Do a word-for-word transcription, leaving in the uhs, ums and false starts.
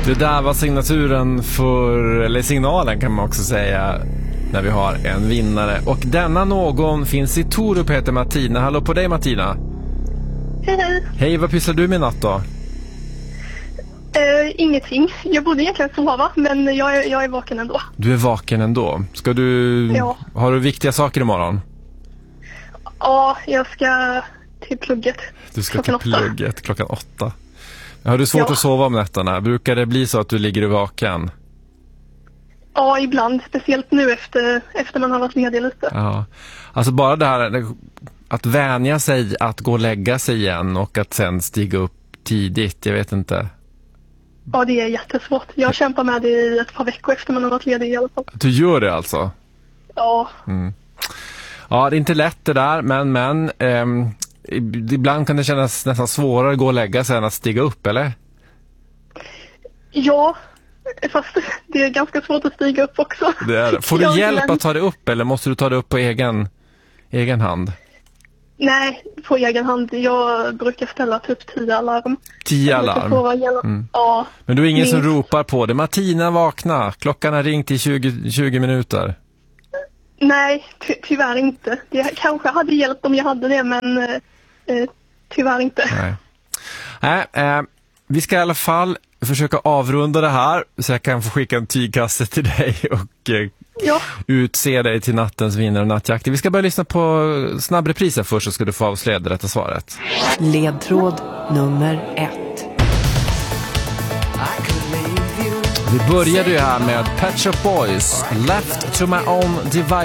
Det där var signaturen för, eller signalen kan man också säga, när vi har en vinnare. Och denna någon finns i Torup, heter Martina. Hallå på dig, Martina. Hej, hej. Hej, vad pysslar du med natt då? Uh, ingenting. Jag borde egentligen sova, men jag är, jag är vaken ändå. Du är vaken ändå. Ska du... Ja. Har du viktiga saker imorgon? Ja, jag ska till plugget. Du ska klockan till åtta. plugget klockan åtta. Har du svårt Ja. att sova om nätterna? Brukar det bli så att du ligger vaken? Ja, ibland. Speciellt nu efter, efter man har varit ledig lite. Ja. Alltså bara det här att vänja sig att gå och lägga sig igen och att sen stiga upp tidigt, jag vet inte. Ja, det är jättesvårt. Jag kämpar med det i ett par veckor efter man har varit ledig i alla fall. Du gör det alltså? Ja. Mm. Ja, det är inte lätt det där, men, men ehm, ibland kan det kännas nästan svårare att gå och lägga sig än att stiga upp, eller? Ja, fast det är ganska svårt att stiga upp också. Det är det. Får du Jag hjälp glöm- att ta det upp eller måste du ta det upp på egen, egen hand? Nej, på egen hand. Jag brukar ställa typ tio alarm. Tio Jag brukar alarm? sova igenom. Mm. Ja. Men du är ingen som minst. ropar på det. Martina, vakna. Klockan har ringt i tjugo, tjugo minuter. Nej, ty- tyvärr inte. Det kanske hade hjälpt om jag hade det, men eh, eh, tyvärr inte. Nej. Nej, eh, vi ska i alla fall försöka avrunda det här så jag kan få skicka en tygkasse till dig och eh, Ja, utse dig till nattens vinnare och nattjakt. Vi ska börja lyssna på snabbrepriser först, så ska du få avslöja det rätta svaret. Ledtråd nummer ett. Vi började ju här med Pet Shop Boys, Left to My Own Devices.